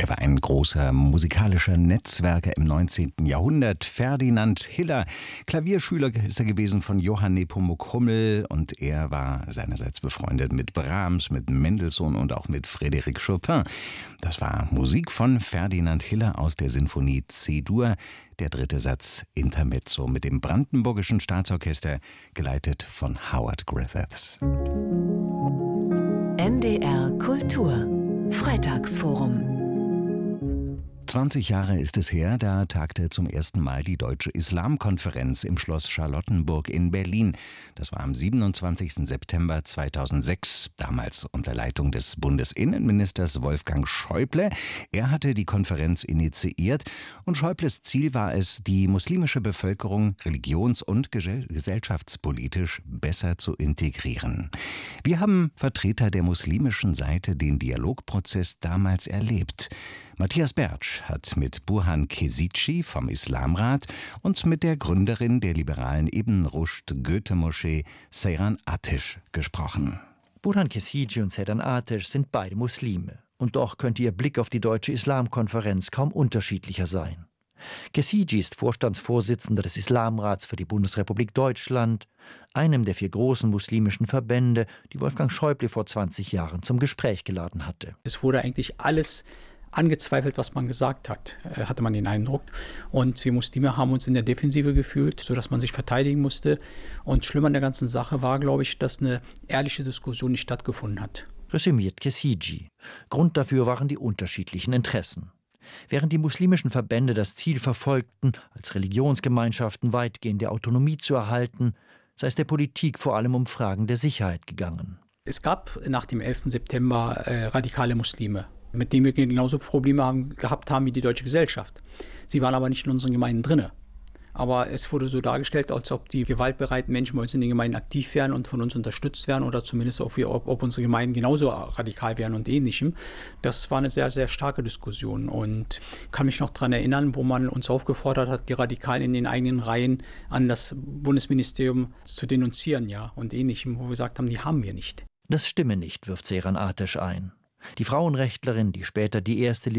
Er war ein großer musikalischer Netzwerker im 19. Jahrhundert. Ferdinand Hiller, Klavierschüler ist er gewesen von Johann Nepomuk Hummel, und er war seinerseits befreundet mit Brahms, mit Mendelssohn und auch mit Frédéric Chopin. Das war Musik von Ferdinand Hiller aus der Sinfonie C-Dur, der dritte Satz Intermezzo mit dem Brandenburgischen Staatsorchester, geleitet von Howard Griffiths. NDR Kultur Freitagsforum. 20 Jahre ist es her, da tagte zum ersten Mal die Deutsche Islamkonferenz im Schloss Charlottenburg in Berlin. Das war am 27. September 2006, damals unter Leitung des Bundesinnenministers Wolfgang Schäuble. Er hatte die Konferenz initiiert, und Schäubles Ziel war es, die muslimische Bevölkerung religions- und gesellschaftspolitisch besser zu integrieren. Wir haben Vertreter der muslimischen Seite den Dialogprozess damals erlebt. Matthias Bertsch hat mit Burhan Kesici vom Islamrat und mit der Gründerin der liberalen Ibn Rushd Goethe-Moschee, Seyran Ateş, gesprochen. Burhan Kesici und Seyran Ateş sind beide Muslime. Und doch könnte ihr Blick auf die Deutsche Islamkonferenz kaum unterschiedlicher sein. Kesici ist Vorstandsvorsitzender des Islamrats für die Bundesrepublik Deutschland, einem der 4 großen muslimischen Verbände, die Wolfgang Schäuble vor 20 Jahren zum Gespräch geladen hatte. Es wurde eigentlich alles angezweifelt, was man gesagt hat, hatte man den Eindruck. Und wir Muslime haben uns in der Defensive gefühlt, sodass man sich verteidigen musste. Und schlimm an der ganzen Sache war, glaube ich, dass eine ehrliche Diskussion nicht stattgefunden hat. Resümiert Kesici. Grund dafür waren die unterschiedlichen Interessen. Während die muslimischen Verbände das Ziel verfolgten, als Religionsgemeinschaften weitgehende Autonomie zu erhalten, sei es der Politik vor allem um Fragen der Sicherheit gegangen. Es gab nach dem 11. September radikale Muslime, mit denen wir genauso Probleme gehabt haben wie die deutsche Gesellschaft. Sie waren aber nicht in unseren Gemeinden drin. Aber es wurde so dargestellt, als ob die gewaltbereiten Menschen bei uns in den Gemeinden aktiv wären und von uns unterstützt werden, oder zumindest ob unsere Gemeinden genauso radikal wären und Ähnlichem. Das war eine sehr, sehr starke Diskussion, und ich kann mich noch daran erinnern, wo man uns aufgefordert hat, die Radikalen in den eigenen Reihen an das Bundesministerium zu denunzieren, ja, und Ähnlichem, wo wir gesagt haben, die haben wir nicht. Das stimme nicht, wirft Seyran Ateş ein. Die Frauenrechtlerin, die später die erste